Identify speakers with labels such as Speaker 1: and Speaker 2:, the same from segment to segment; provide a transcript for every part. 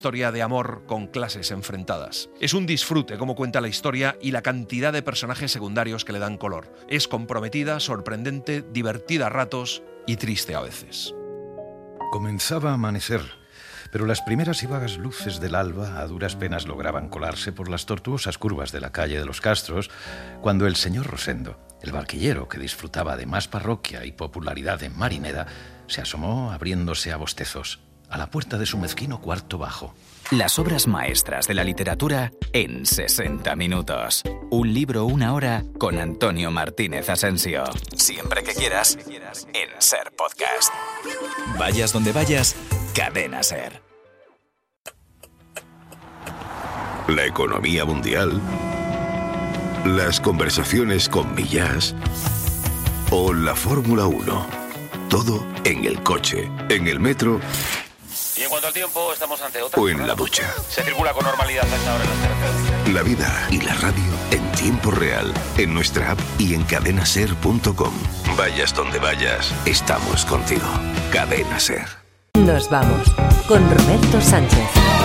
Speaker 1: Historia de amor con clases enfrentadas. Es un disfrute cómo cuenta la historia y la cantidad de personajes secundarios que le dan color. Es comprometida, sorprendente, divertida a ratos y triste a veces.
Speaker 2: Comenzaba a amanecer, pero las primeras y vagas luces del alba a duras penas lograban colarse por las tortuosas curvas de la calle de los Castros, cuando el señor Rosendo, el barquillero que disfrutaba de más parroquia y popularidad en Marineda, se asomó abriéndose a bostezos a la puerta de su mezquino cuarto bajo.
Speaker 3: Las obras maestras de la literatura en 60 minutos. Un libro, una hora, con Antonio Martínez Asensio. Siempre que quieras, en SER Podcast. Vayas donde vayas, Cadena SER.
Speaker 4: La economía mundial, las conversaciones con Millás o la Fórmula 1. Todo en el coche, en el metro.
Speaker 5: Y en cuanto al tiempo, estamos ante otra.
Speaker 4: O en la ducha.
Speaker 5: Se circula con normalidad a esta hora en las carreteras.
Speaker 4: La vida y la radio en tiempo real, en nuestra app y en cadenaser.com. Vayas donde vayas, estamos contigo. Cadena Ser.
Speaker 6: Nos vamos con Roberto Sánchez.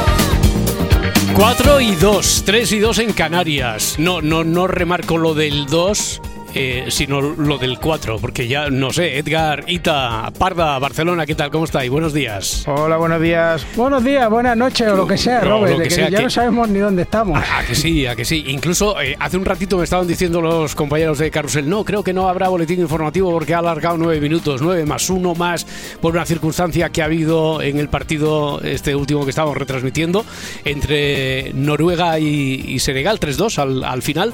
Speaker 7: 4 y 2, 3 y 2 en Canarias. No remarco lo del 2, sino lo del 4, porque ya no sé. Edgar, Ita, Parda, Barcelona, ¿qué tal? ¿Cómo estáis? Buenos días.
Speaker 8: Hola, buenos días. Buenos días, buenas noches o lo que sea, Robert, que ya no sabemos ni dónde estamos.
Speaker 7: A que sí. Incluso hace un ratito me estaban diciendo los compañeros de Carrusel, no, creo que no habrá boletín informativo porque ha alargado 9 minutos, 9 más 1 más, por una circunstancia que ha habido en el partido este último que estábamos retransmitiendo entre Noruega y Senegal, 3-2 al final.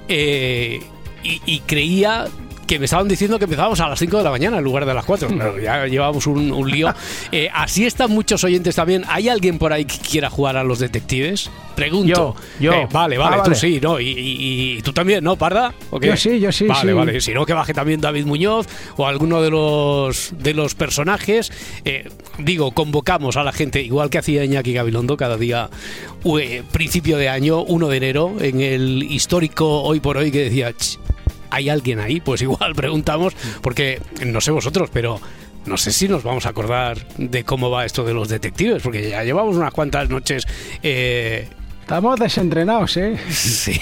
Speaker 7: Y creía que me estaban diciendo que empezábamos a las 5 de la mañana en lugar de las 4. Pero ya llevamos un lío. Así están muchos oyentes también. ¿Hay alguien por ahí que quiera jugar a los detectives? Pregunto.
Speaker 8: Yo.
Speaker 7: Vale, tú sí, ¿no? Y tú también, ¿no, Parda? ¿O qué?
Speaker 8: Yo sí.
Speaker 7: Vale. Si no, que baje también David Muñoz o alguno de los personajes. Convocamos a la gente, igual que hacía Iñaki Gabilondo cada día, principio de año, 1 de enero, en el histórico Hoy por Hoy, que decía... ¿Hay alguien ahí? Pues igual preguntamos, porque no sé vosotros, pero no sé si nos vamos a acordar de cómo va esto de los detectives, porque ya llevamos unas cuantas noches.
Speaker 8: Estamos desentrenados, ¿eh?
Speaker 7: Sí.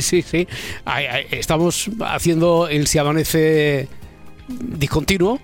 Speaker 7: Estamos haciendo el Si Amanece discontinuo.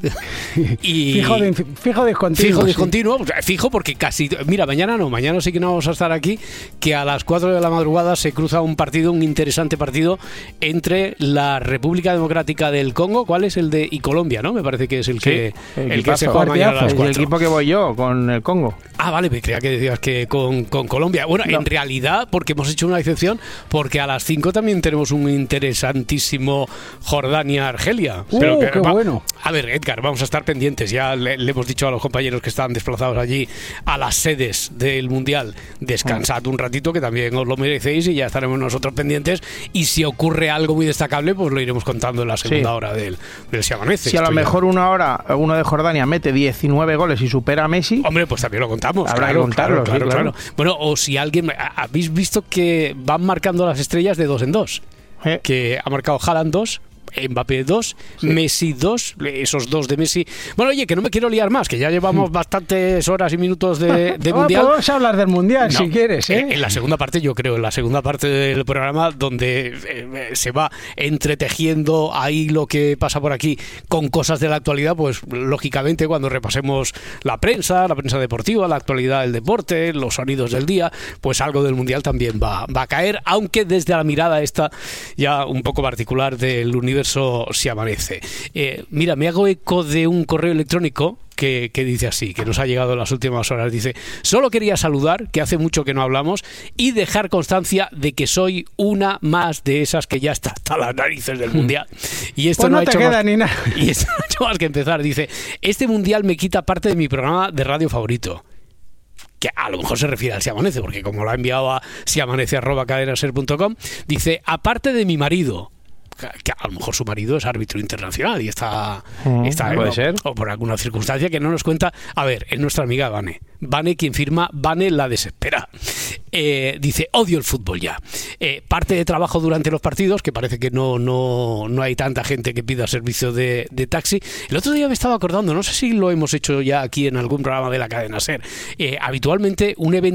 Speaker 7: Y
Speaker 8: fijo discontinuo.
Speaker 7: Fijo porque casi... Mira, mañana sí que no vamos a estar aquí, que a las 4 de la madrugada se cruza un interesante partido entre la República Democrática del Congo, ¿cuál es el de? Y Colombia, ¿no? Me parece que es el que se juega mañana a las 4.
Speaker 8: El equipo que voy yo, con el Congo.
Speaker 7: Ah, vale, me creía que decías que con Colombia. Bueno, no. En realidad, porque hemos hecho una excepción, porque a las 5 también tenemos un interesantísimo Jordania-Argelia.
Speaker 8: Qué bueno.
Speaker 7: A ver, Edgar, vamos a estar pendientes. Ya le hemos dicho a los compañeros que están desplazados allí a las sedes del Mundial, descansad un ratito, que también os lo merecéis, y ya estaremos nosotros pendientes. Y si ocurre algo muy destacable, pues lo iremos contando en la segunda hora del Si Amanece.
Speaker 8: Si a lo mejor uno de Jordania mete 19 goles y supera a Messi...
Speaker 7: Hombre, pues también lo contamos.
Speaker 8: Habrá que contarlo, claro.
Speaker 7: Bueno, o si alguien... ¿Habéis visto que van marcando las estrellas de 2 en 2? Que ha marcado Haaland 2, Mbappé 2, sí. Messi 2, esos 2 de Messi. Bueno, oye, que no me quiero liar más, que ya llevamos bastantes horas y minutos de Mundial.
Speaker 8: Podemos hablar del Mundial, si quieres, ¿eh?
Speaker 7: En la segunda parte, yo creo, en la segunda parte del programa, donde se va entretejiendo ahí lo que pasa por aquí con cosas de la actualidad, pues lógicamente cuando repasemos la prensa deportiva, la actualidad del deporte, los sonidos del día, pues algo del Mundial también va a caer, aunque desde la mirada esta ya un poco particular del universo Si Amanece. Mira, me hago eco de un correo electrónico que dice así, que nos ha llegado en las últimas horas. Dice: solo quería saludar, que hace mucho que no hablamos, y dejar constancia de que soy una más de esas que ya está hasta las narices del Mundial. Y esto
Speaker 8: pues
Speaker 7: no
Speaker 8: te queda ni nada.
Speaker 7: Y esto no ha hecho más que empezar. Dice: este Mundial me quita parte de mi programa de radio favorito. Que a lo mejor se refiere al Si Amanece, porque como lo ha enviado a siamanece@cadenaser.com, dice: aparte de mi marido, que a lo mejor su marido es árbitro internacional y está
Speaker 8: puede ser,
Speaker 7: o por alguna circunstancia que no nos cuenta. A ver, es nuestra amiga Vane quien firma Vane la desespera. Dice: odio el fútbol ya. Parte de trabajo durante los partidos, que parece que no hay tanta gente que pida servicio de taxi. El otro día me estaba acordando, no sé si lo hemos hecho ya aquí en algún programa de la cadena SER, habitualmente un evento